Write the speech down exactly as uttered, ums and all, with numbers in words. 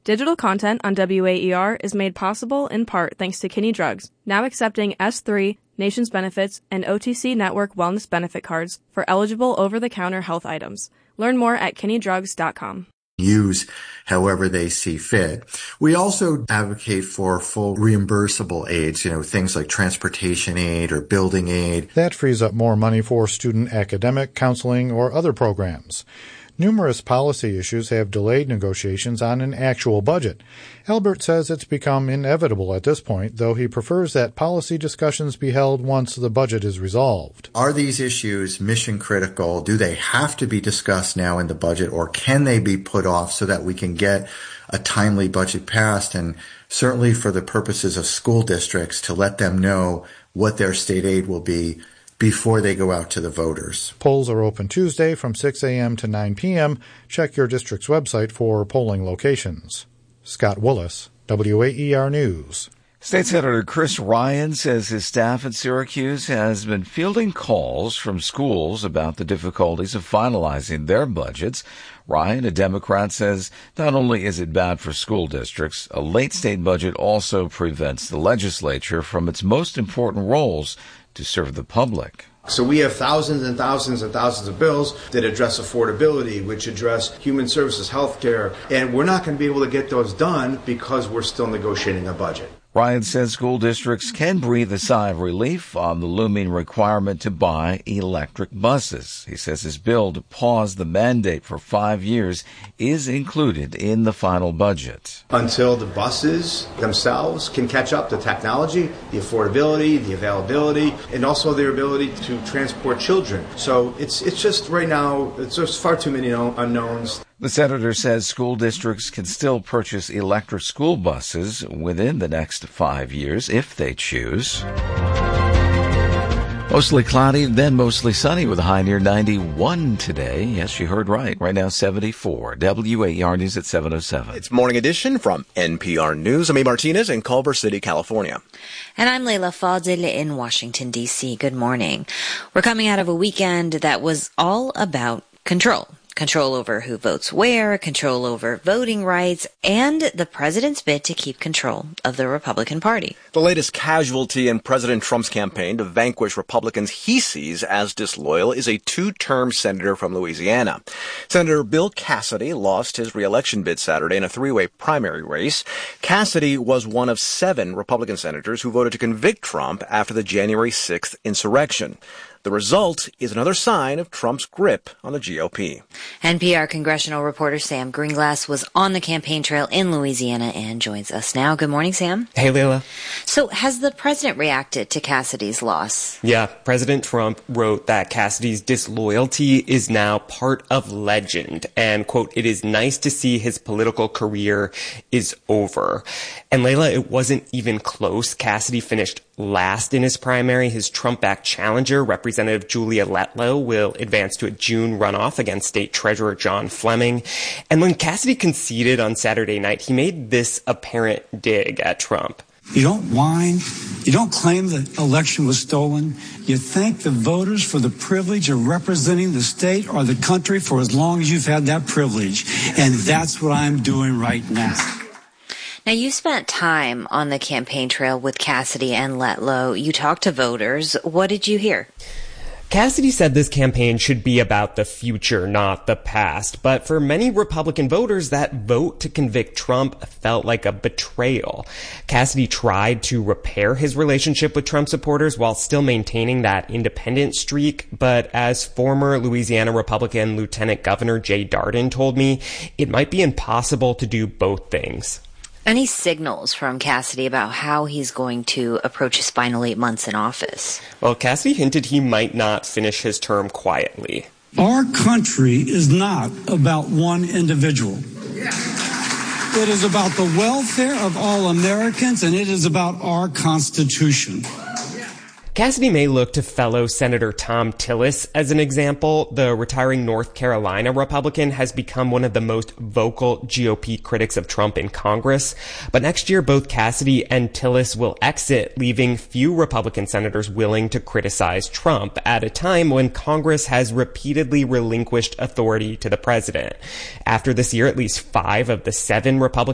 Digital content on W A E R is made possible in part thanks to Kinney Drugs, now accepting S three, Nations Benefits, and O T C Network Wellness Benefit cards for eligible over-the-counter health items. Learn more at kinney drugs dot com. Use however they see fit. We also advocate for full reimbursable aids, you know, things like transportation aid or building aid. That frees up more money for student academic, counseling, or other programs. Numerous policy issues have delayed negotiations on an actual budget. Albert says it's become inevitable at this point, though he prefers that policy discussions be held once the budget is resolved. Are these issues mission critical? Do they have to be discussed now in the budget, or can they be put off so that we can get a timely budget passed? And certainly for the purposes of school districts, to let them know what their state aid will be before they go out to the voters. Polls are open Tuesday from six a.m. to nine p.m. Check your district's website for polling locations. Scott Willis, W A E R News. State Senator Chris Ryan says his staff at Syracuse has been fielding calls from schools about the difficulties of finalizing their budgets. Ryan, a Democrat, says not only is it bad for school districts, a late state budget also prevents the legislature from its most important roles to serve the public. So we have thousands and thousands and thousands of bills that address affordability, which address human services, health care, and we're not going to be able to get those done because we're still negotiating a budget. Ryan says school districts can breathe a sigh of relief on the looming requirement to buy electric buses. He says his bill to pause the mandate for five years is included in the final budget. Until the buses themselves can catch up to technology, the affordability, the availability, and also their ability to transport children. So it's it's just right now, it's just far too many unknowns. The senator says school districts can still purchase electric school buses within the next five years if they choose. Mostly cloudy, then mostly sunny with a high near ninety-one today. Yes, you heard right. Right now, seventy-four. W A E R News at seven oh seven. It's Morning Edition from N P R News. I'm A. Martinez in Culver City, California. And I'm Leila Fadil in Washington, D C. Good morning. We're coming out of a weekend that was all about control. Control over who votes where, control over voting rights, and the president's bid to keep control of the Republican Party. The latest casualty in President Trump's campaign to vanquish Republicans he sees as disloyal is a two-term senator from Louisiana. Senator Bill Cassidy lost his re-election bid Saturday in a three-way primary race. Cassidy was one of seven Republican senators who voted to convict Trump after the January sixth insurrection. The result is another sign of Trump's grip on the G O P. N P R congressional reporter Sam Greenglass was on the campaign trail in Louisiana and joins us now. Good morning, Sam. Hey, Leila. So has the president reacted to Cassidy's loss? Yeah, President Trump wrote that Cassidy's disloyalty is now part of legend. And, quote, it is nice to see his political career is over. And, Leila, it wasn't even close. Cassidy finished last in his primary. His Trump-backed challenger, Representative Julia Letlow, will advance to a June runoff against State Treasurer John Fleming. And when Cassidy conceded on Saturday night, he made this apparent dig at Trump. You don't whine. You don't claim the election was stolen. You thank the voters for the privilege of representing the state or the country for as long as you've had that privilege. And that's what I'm doing right now. Now, you spent time on the campaign trail with Cassidy and Letlow. You talked to voters. What did you hear? Cassidy said this campaign should be about the future, not the past. But for many Republican voters, that vote to convict Trump felt like a betrayal. Cassidy tried to repair his relationship with Trump supporters while still maintaining that independent streak. But as former Louisiana Republican Lieutenant Governor Jay Darden told me, it might be impossible to do both things. Any signals from Cassidy about how he's going to approach his final eight months in office? Well, Cassidy hinted he might not finish his term quietly. Our country is not about one individual. It is about the welfare of all Americans, and it is about our Constitution. Cassidy may look to fellow Senator Thom Tillis as an example. The retiring North Carolina Republican has become one of the most vocal G O P critics of Trump in Congress. But next year, both Cassidy and Tillis will exit, leaving few Republican senators willing to criticize Trump at a time when Congress has repeatedly relinquished authority to the president. After this year, at least five of the seven Republican